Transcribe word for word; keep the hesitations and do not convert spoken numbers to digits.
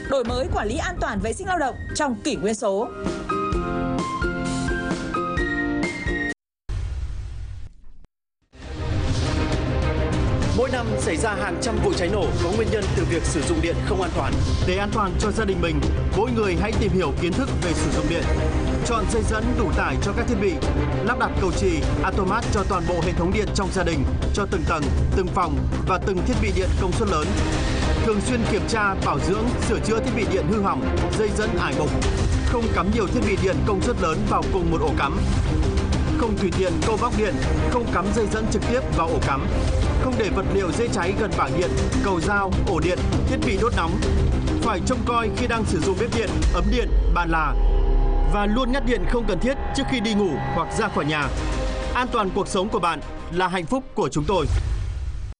đổi mới quản lý an toàn vệ sinh lao động trong kỷ nguyên số. Mỗi năm xảy ra hàng trăm vụ cháy nổ có nguyên nhân từ việc sử dụng điện không an toàn. Để an toàn cho gia đình mình, mỗi người hãy tìm hiểu kiến thức về sử dụng điện. Chọn dây dẫn đủ tải cho các thiết bị, lắp đặt cầu chì, automat cho toàn bộ hệ thống điện trong gia đình, cho từng tầng, từng phòng và từng thiết bị điện công suất lớn. Thường xuyên kiểm tra, bảo dưỡng, sửa chữa thiết bị điện hư hỏng, dây dẫn ải mục. Không cắm nhiều thiết bị điện công suất lớn vào cùng một ổ cắm. Không tùy tiện câu vóc điện, không cắm dây dẫn trực tiếp vào ổ cắm. Không để vật liệu dễ cháy gần bảng điện, cầu dao, ổ điện, thiết bị đốt nóng. Phải trông coi khi đang sử dụng bếp điện, ấm điện, bàn là. Và luôn ngắt điện không cần thiết trước khi đi ngủ hoặc ra khỏi nhà. An toàn cuộc sống của bạn là hạnh phúc của chúng tôi.